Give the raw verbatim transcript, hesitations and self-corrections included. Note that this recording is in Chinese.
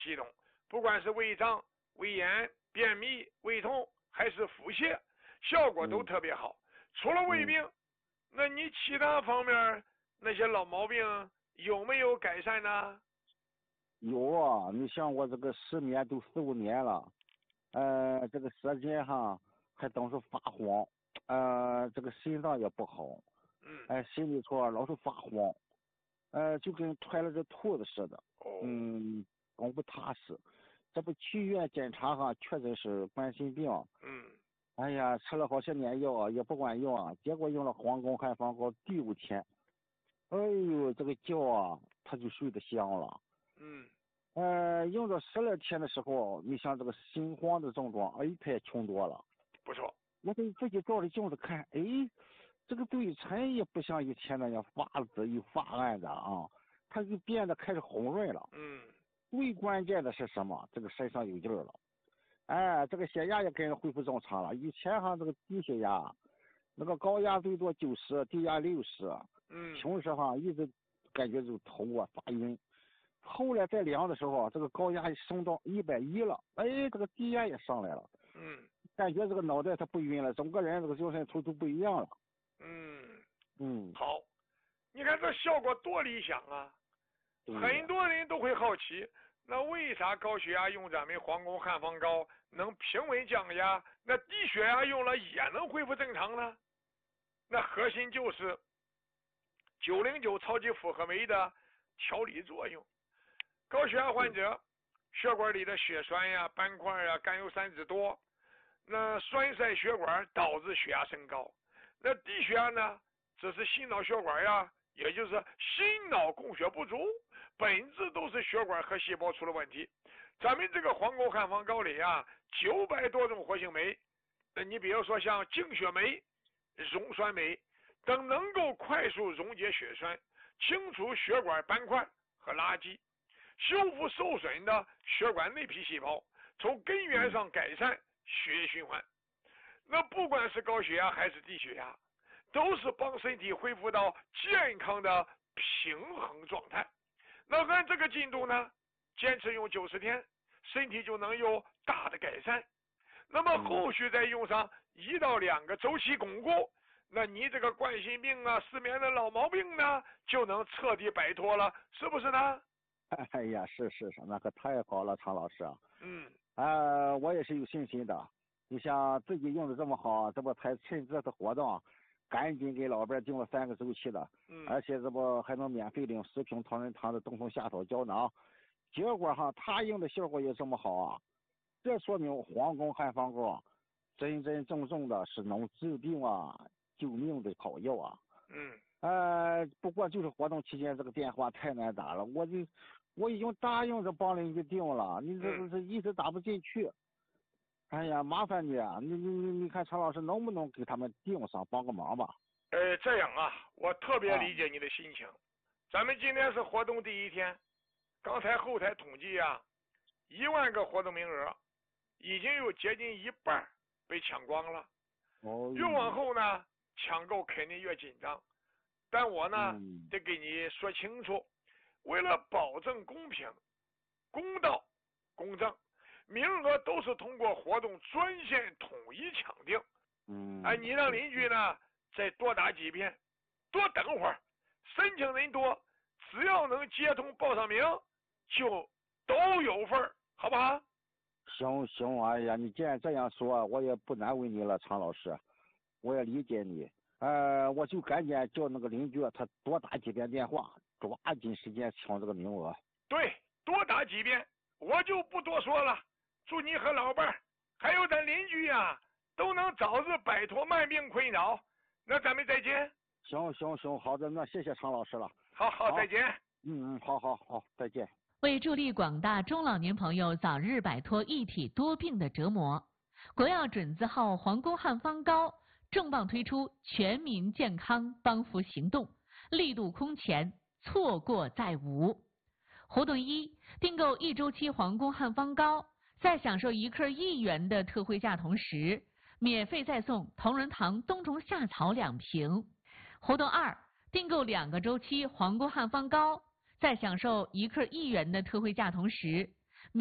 系统，不管是胃胀、胃炎、便秘、胃痛还是腹泻，效果都特别好。嗯、除了胃病，嗯、那你其他方面那些老毛病有没有改善呢？ 有啊，你像我这个失眠都四五年了，呃，这个舌尖哈还总是发黄，呃，这个心脏也不好， 嗯， 哎、呃，心里头老是发慌，呃，就跟揣了只兔子似的， 哦、 嗯，总不踏实。这不去医院检查哈，确诊是冠心病。 嗯， 哎呀，吃了好些年药也不管用啊，结果用了黄宫汉方膏第五天，哎呦，这个觉啊，他就睡得香了。 嗯， 呃，用了十来天的时候，你像这个心慌的症状，哎，他也轻多了。 不错。 我给自己照着镜子看，哎，这个嘴唇也不像以前那样发紫又发暗的啊，它就变得开始红润了。 嗯， 最关键的是什么？这个身上有劲儿了。哎，这个血压也跟着恢复正常了。以前哈这个低血压，那个高压最多九十，低压六十。 嗯， 平时哈一直感觉就头啊发晕。后来再量的时候，这个高压升到一百一了，哎，这个低压也上来了， 嗯， 感觉这个脑袋它不晕了，整个人这个精神头都不一样了。 嗯嗯， 好，你看这效果多理想啊！很多人都会好奇，那为啥高血压用咱们黄宫汉方膏能平稳降压，那低血压用了也能恢复正常呢？那核心就是九零九超级复合酶的调理作用。高血压患者血管里的血栓呀、斑块呀、甘油三酯多，那栓塞血管导致血压升高。那低血压呢，只是心脑血管呀，也就是心脑供血不足，本质都是血管和细胞出了问题。咱们这个黄宫汉方膏里啊，九百多种活性酶，那你比如说像净血酶、溶栓酶等，能够快速溶解血栓，清除血管斑块和垃圾，修复受损的血管内皮细胞，从根源上改善血液循环。那不管是高血压还是低血压，都是帮身体恢复到健康的平衡状态。那按这个进度呢，坚持用九十天，身体就能有大的改善。那么后续再用上一到两个周期巩固，那你这个冠心病啊、失眠的老毛病呢，就能彻底摆脱了，是不是呢？ 哎呀，是是是，那可太好了，常老师啊。 嗯。 呃，我也是有信心的。你像自己用的这么好，这不才趁这次活动，赶紧给老伴订了三个周期的， 嗯， 而且这不还能免费领十瓶同仁堂的冬虫夏草胶囊。结果哈，他用的效果也这么好啊，这说明黄宫汉方膏真真正正的是能治病啊、救命的好药啊。 嗯。 呃，不过就是活动期间这个电话太难打了，我就我已经答应着帮邻居订了，你这个是一直打不进去。嗯、哎呀，麻烦你啊，你你你你看常老师能不能给他们订上，帮个忙吧？ 呃，这样啊，我特别理解你的心情。啊、咱们今天是活动第一天，刚才后台统计啊，一万个活动名额，已经有接近一半被抢光了。 哦。 越往后呢，抢购肯定越紧张。但我呢， 嗯、 得给你说清楚，为了保证公平、公道、公正，名额都是通过活动专线统一抢定。 嗯。 哎，你让邻居呢再多打几遍，多等会儿，申请人多，只要能接通报上名，就都有份儿，好不好？ 行行，哎呀，你既然这样说，我也不难为你了，常老师，我也理解你。呃，我就赶紧叫那个邻居他多打几遍电话，抓紧时间抢这个名额。 对，多打几遍，我就不多说了。祝你和老伴儿还有咱邻居呀、啊，都能早日摆脱慢病困扰。那咱们再见。 行行行，好的，那谢谢常老师了。 好好，再见。 嗯嗯，好好好，再见。 为助力广大中老年朋友早日摆脱一体多病的折磨，国药准字号黄宫汉方膏重磅推出全民健康帮扶行动，力度空前，错过再无。活动一，订购一周期黄宫汉方膏，在享受一克一元的特惠价同时，免费再送同仁堂冬虫夏草两瓶。活动二，订购两个周期黄宫汉方膏，在享受一克一元的特惠价同时，